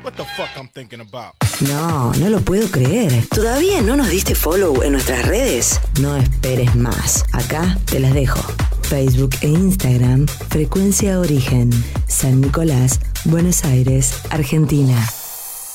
What the fuck I'm thinking about? No, no lo puedo creer. ¿Todavía no nos diste follow en nuestras redes? No esperes más. Acá te las dejo. Facebook e Instagram, Frecuencia Origen, San Nicolás, Buenos Aires, Argentina.